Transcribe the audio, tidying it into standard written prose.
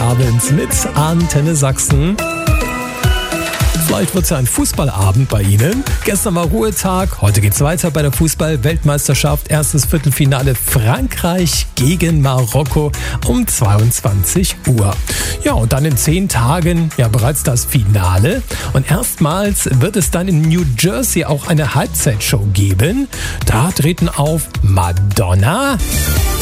Freitagabend mit Antenne Sachsen. Vielleicht wird es ja ein Fußballabend bei Ihnen. Gestern war Ruhetag, heute geht's weiter bei der Fußball-Weltmeisterschaft. Erstes Viertelfinale Frankreich gegen Marokko um 22 Uhr. Ja, und dann in 10 Tagen ja bereits das Finale. Und erstmals wird es dann in New Jersey auch eine Halbzeitshow geben. Da treten auf Madonna,